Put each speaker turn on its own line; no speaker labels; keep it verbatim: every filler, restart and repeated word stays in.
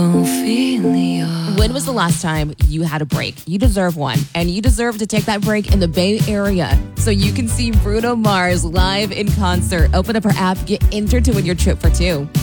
Ophelia.
When was the last time you had a break? You deserve one. And you deserve to take that break in the Bay Area so you can see Bruno Mars live in concert. Open up our app, get entered to win your trip for two.